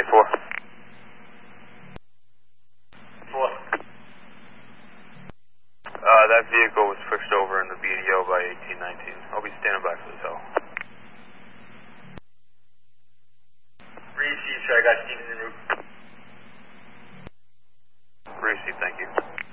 1084. 4. That vehicle was pushed over in the BDO by 1819. I'll be standing by for the tow. Received, sir. I got Stevenson route. Received, thank you.